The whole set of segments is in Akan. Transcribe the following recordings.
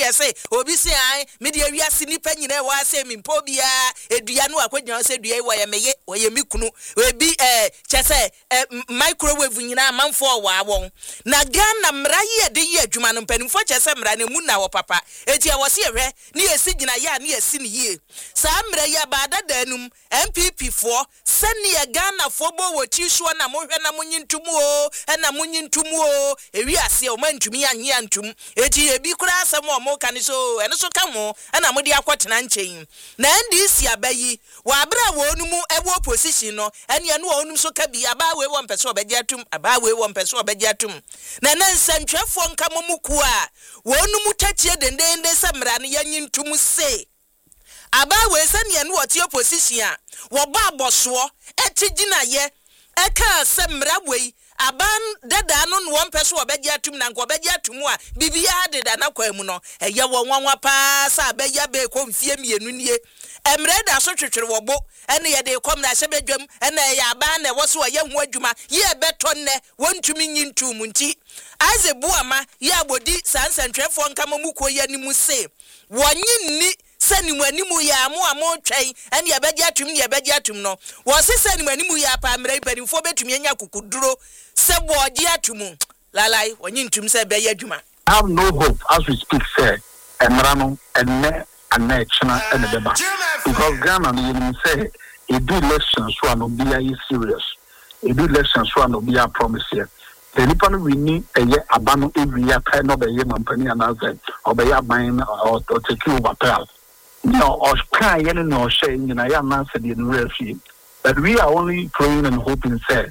say obi say ai me de wiase nipa nyina wa say me mpo bia edua no akwadnya say dua wa ye meye wa ye mikunu we bi chese microwave nyina amanfo wa won na Ghana mra ye de ye adwuma no mpanimfo chese mra na mu na wo papa eti e wo se hwe ne esi gyina ya ne esi ne yie sa mra ye baada danum MPP fo sene Ghana fo bo wo chi so na mo hwe na mo nyintumu o na mo nyintumu o ewi ase o mantumi anye antum eti ebi kura asem o mo kan so eno so ka mo na mo de akotena nchen na NDC abayi wa bra wo onumu ewo opposition no ene eno onum so ka bi aba we wo mpese obedi atum aba we wo mpese obedi atum na nsantwefo nka momuku a wo onumu tachie dendende semra ne yanyintum se aba we sane eno oti opposition a wo ba aboso etigina ye eka semra we aban dada no no mpese obedi atum na nko obedi atum a bibia deda na kwamu no eye wo nwanwa pa sa abeya be ko mfie mienu nie emre da so twetwere wo bo ene ye de kom na hyebedwam ene ye aban na wo so ye ho adwuma ye beto ne wontumi nyintum nti aze buama ye abodi sansantwefo nkamamuko ye nimu se wonyinni sani mwanimu ya amu twai ene ye bedi atum ne ye bedi atum no wo se sani mwanimu ya pa mre ipanifo betumi anya kukuduro se boji atumu lalai wonyintum se be ye adwuma. I have no hope as we speak, sir. Emrano and China and the Beba. Because Ghana, you say, it do elections so no be serious. It do elections so no be a promise here. The Nippon we need a year abandon every year, kind of a year company and other, or by a mine or take you over pal. No, or crying or saying, and I am answered in real field. But we are only praying and hoping, sir.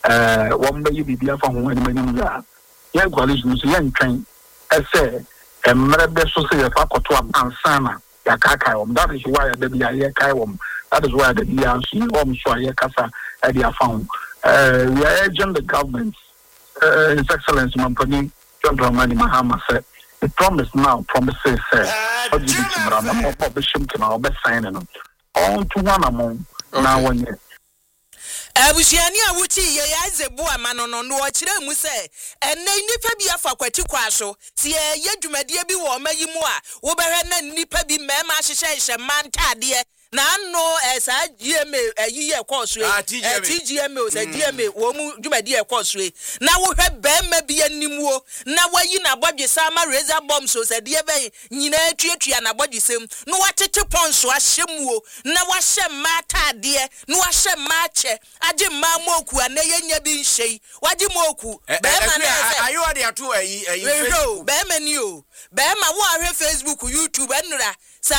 One day you be there from when you are. Young coalitions, young train, I say, and Marabe Society Fakotua Ansana, Yakaka, that is why the Bia Kaiwam, that is why the BRC, so I Kasa, Edia found. We are urging the government, His Excellency Mampani, John Dramani Mahama said, the promise now promises, what you need to run a publishing to our best signing all to one among now 1 year. Abusiani awuchi ye yaze bua manono no ochire mu se enne nipa bi afa kwati kwaso ti ye dwumadie bi wo mayimu a wo behwe na nipa bi mema hyehye mantade na no esa GMA ayiye course TGMA o se DMA wo mu dwumadie course na wo hwe bema bi animuo na wayi na bodwesa ma razor bomb so se de be nyina atuatua na bodwesem no watete ponso ahyemuo na wahye matade no wahye mache aje ma moku ana yenya bi nhei waje moku bema na ayo ade ato ayi Facebook bema ni o bema wo ahwe Facebook YouTube enura sa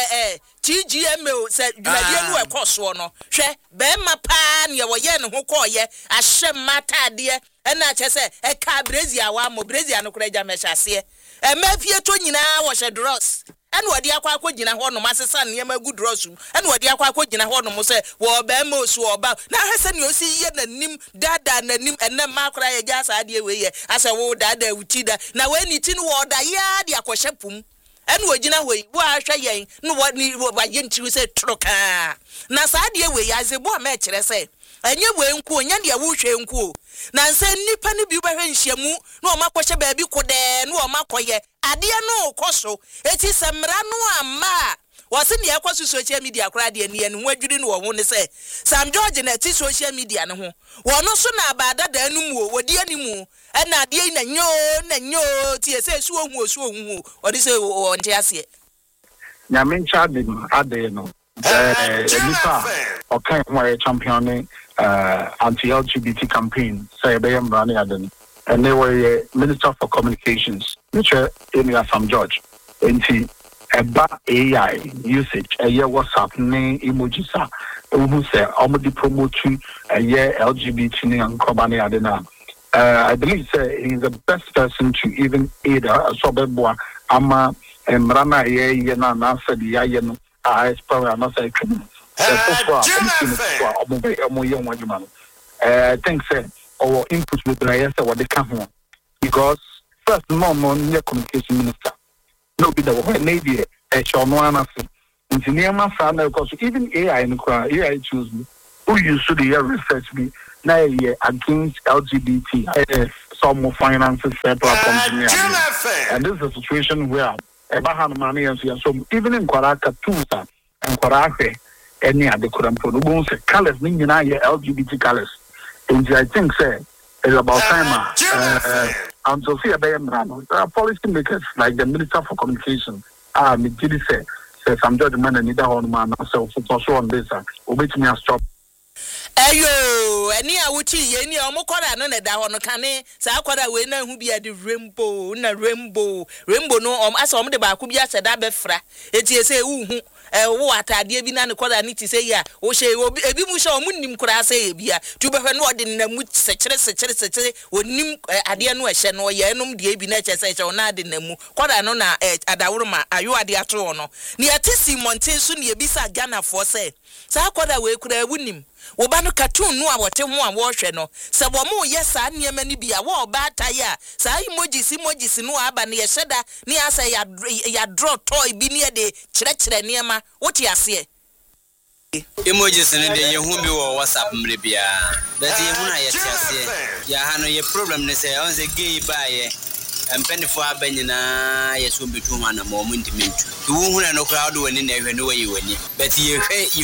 TGMA se dwumadie no ekoso no hwe bema pa ne wo ye ne ho koye ahye matade ena chese eka brazia wa mo brazia no kura ja mehase emafie to nyina wo hye dross ene wodi akwa gina ho no masesa ne ma good dross ene wodi akwa gina ho no mo se wo ba ma osu oba na hese ne osi ye nanim dada nanim ene ma kura ye ja sa de we ye ase wo dada utida na we ni tin wo da ya de akohye pum ene wogina we wo ahwe yen no wo ni wo ba ye ntiru se troka na sa de we ya ze bo ma kire se enye we nku onya de wo hwe nku na nse nipa ne bi behwe nhyiamu na o makohye ba bi kode na o makoye ade no koso eti semra no ama wose ne yakwaso social media kora de ne enu adwiri no wo ne se Sam George na ti social media ne ho wono so na abada da anu mu wodi animu na ade na nyo ti ese su ohu odi se wo nte ase Nyamin Chadin ade no nipa okay why champion anti-LGBT campaign say bayam brani aden and they were Minister for Communications which in Sam George enti eba AI usage WhatsApp ne emojis who say almost promote LGBT ne ankobani adena I believe he's the best person to even aid sobeboa ama emrana ye na na said ya no I probably not say I think our input will be what they come on because first no communication minister no be the maybe a shall no answer engineer because even AI in AI choose me who you should research me now against LGBT some finances platforms and this is a situation where Ebahan money and so even in Quaraka Tusa and Quarake, any other Kurampo, no say colors, meaning LGBT colors. And I think, say, it's about time. I'm Sophia Bayamrano. There are policy makers like the Minister for Communication. Me did say, I'm judging man and neither on man, so for on this, obey me a stop. Ayo, any awuchi, any omokora no da hono kane, sa akwada we na hu bia de rainbow, rainbow no as de ba ku bia se da befra. Eti ese uhu wo atade bi na ne kwada ni ti se ya, wo hye ebi mu hye omunnim kura se bia. Tu be hwe no de na mu sechere onim ade no hye no ye enum de bi na che se che na de na mu. Kwada no na adaworo ma ayo ade ato no. Ni atisi monten so ne ebisa Ghana for say. Sa kwada we kura ewunim. Wobano cartoon no a wote ho a wo hwe no se bo mo yesa niema ni bia wo ba ataya sa emojis no aba ne ye hyeda ne asa ya draw toy bi ne de kire niema wote ase emojis ne de ye hu bi wo WhatsApp mre bia that ye hu na ye tiase ya ha no ye problem ne se on se gay ba ye empeni fo abanyina ye so betu ho na mo mu intimentu tu hu na no crowd woni na hwe no we woni but ye hwe